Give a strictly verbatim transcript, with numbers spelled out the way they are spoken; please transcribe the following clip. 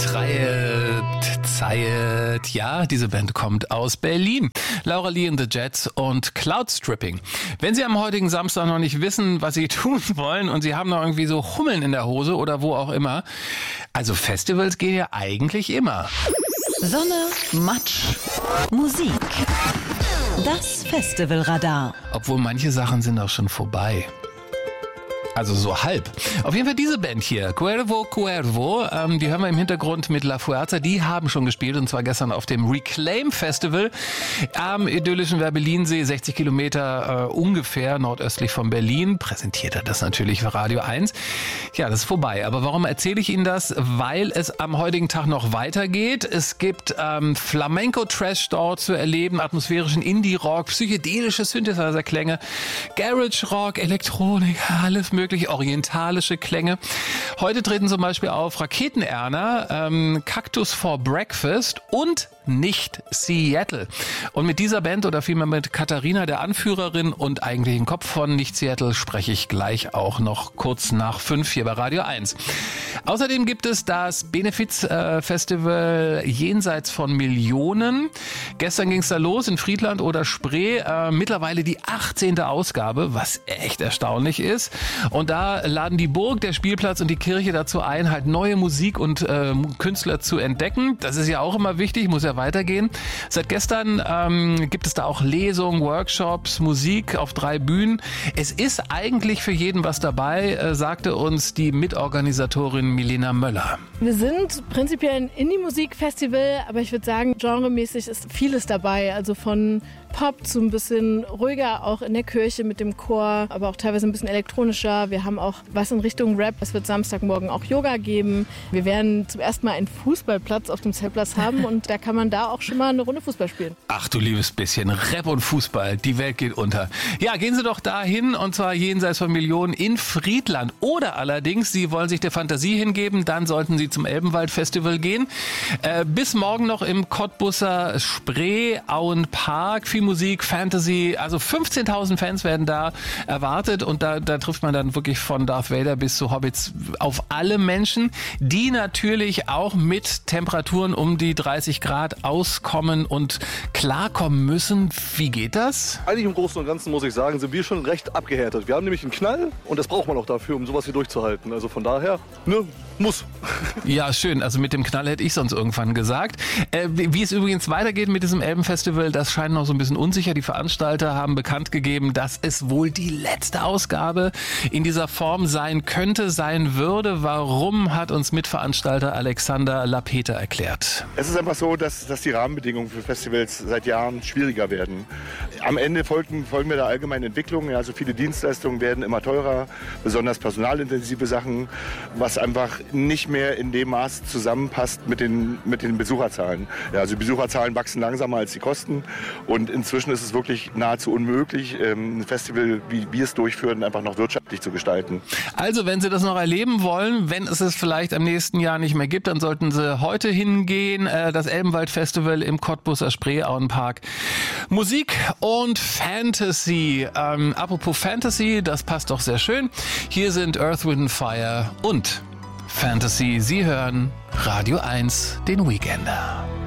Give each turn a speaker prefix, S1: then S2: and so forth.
S1: Treibt, Zeit. Ja, diese Band kommt aus Berlin. Laura Lee and the Jets und Cloudstripping. Wenn Sie am heutigen Samstag noch nicht wissen, was Sie tun wollen und Sie haben noch irgendwie so Hummeln in der Hose oder wo auch immer, also Festivals gehen ja eigentlich immer.
S2: Sonne, Matsch, Musik. Das Festivalradar.
S1: Obwohl manche Sachen sind auch schon vorbei. Also so halb. Auf jeden Fall diese Band hier, Cuervo Cuervo, ähm, die hören wir im Hintergrund mit La Fuerza, die haben schon gespielt und zwar gestern auf dem Reclaim Festival am idyllischen Werbelinsee, sechzig Kilometer äh, ungefähr nordöstlich von Berlin. Präsentiert er das natürlich für Radio eins. Ja, das ist vorbei. Aber warum erzähle ich Ihnen das? Weil es am heutigen Tag noch weitergeht. Es gibt ähm, Flamenco-Trash dort zu erleben, atmosphärischen Indie-Rock, psychedelische Synthesizer-Klänge, Garage-Rock, Elektronik, alles mögliche. Orientalische Klänge. Heute treten zum Beispiel auf Raketenerna, ähm, Cactus for Breakfast und nicht Seattle. Und mit dieser Band oder vielmehr mit Katharina, der Anführerin und eigentlichen Kopf von Nicht Seattle, spreche ich gleich auch noch kurz nach fünf hier bei Radio eins. Außerdem gibt es das Benefiz-Festival Jenseits von Millionen. Gestern ging es da los in Friedland oder Spree. Äh, mittlerweile die achtzehnte Ausgabe, was echt erstaunlich ist. Und da laden die Burg, der Spielplatz und die Kirche dazu ein, halt neue Musik und äh, Künstler zu entdecken. Das ist ja auch immer wichtig, muss ja weitergehen. Seit gestern ähm, gibt es da auch Lesungen, Workshops, Musik auf drei Bühnen. Es ist eigentlich für jeden was dabei, äh, sagte uns die Mitorganisatorin Milena Möller.
S3: Wir sind prinzipiell ein Indie-Musik-Festival, aber ich würde sagen, genremäßig ist vieles dabei. Also von Pop zu ein bisschen ruhiger, auch in der Kirche mit dem Chor, aber auch teilweise ein bisschen elektronischer. Wir haben auch was in Richtung Rap. Es wird Samstagmorgen auch Yoga geben. Wir werden zum ersten Mal einen Fußballplatz auf dem Zeltplatz haben und da kann man da auch schon mal eine Runde Fußball spielen.
S1: Ach du liebes bisschen, Rap und Fußball, die Welt geht unter. Ja, gehen Sie doch dahin und zwar jenseits von Millionen in Friedland. Oder allerdings, Sie wollen sich der Fantasie hingeben, dann sollten Sie zum Elbenwald-Festival gehen. Äh, bis morgen noch im Cottbusser Spree, Auenpark. Viel Musik, Fantasy, also fünfzehntausend Fans werden da erwartet und da, da trifft man dann wirklich von Darth Vader bis zu Hobbits auf alle Menschen, die natürlich auch mit Temperaturen um die dreißig Grad auskommen und klarkommen müssen. Wie geht das?
S4: Eigentlich im Großen und Ganzen muss ich sagen, sind wir schon recht abgehärtet. Wir haben nämlich einen Knall und das braucht man auch dafür, um sowas hier durchzuhalten. Also von daher, ne, muss.
S1: Ja, schön. Also mit dem Knall hätte ich sonst irgendwann gesagt. Äh, wie es übrigens weitergeht mit diesem Elbenfestival, das scheint noch so ein bisschen unsicher. Die Veranstalter haben bekannt gegeben, dass es wohl die letzte Ausgabe in dieser Form sein könnte, sein würde. Warum, hat uns Mitveranstalter Alexander Lapeter erklärt.
S5: Es ist einfach so, dass, dass die Rahmenbedingungen für Festivals seit Jahren schwieriger werden. Am Ende folgen, folgen wir der allgemeinen Entwicklung. Also viele Dienstleistungen werden immer teurer, besonders personalintensive Sachen, was einfach nicht mehr in dem Maß zusammenpasst mit den, mit den Besucherzahlen. Ja, also die Besucherzahlen wachsen langsamer als die Kosten und inzwischen ist es wirklich nahezu unmöglich, ein Festival, wie wir es durchführen, einfach noch wirtschaftlich zu gestalten.
S1: Also wenn Sie das noch erleben wollen, wenn es es vielleicht am nächsten Jahr nicht mehr gibt, dann sollten Sie heute hingehen. Das Elbenwald-Festival im Cottbusser Spree, Auenpark. Musik und Fantasy. Ähm, apropos Fantasy, das passt doch sehr schön. Hier sind Earth, Wind and Fire und Fantasy. Sie hören Radio eins, den Weekender.